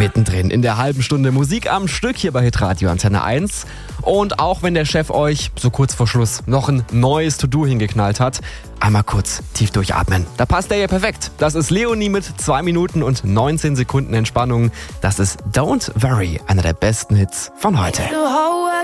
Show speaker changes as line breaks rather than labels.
Mittendrin in der halben Stunde Musik am Stück hier bei Hitradio Antenne 1. Und auch wenn der Chef euch so kurz vor Schluss noch ein neues To-Do hingeknallt hat, einmal kurz tief durchatmen. Da passt der ja perfekt. Das ist Leonie mit 2 Minuten und 19 Sekunden Entspannung. Das ist Don't Worry, einer der besten Hits von heute.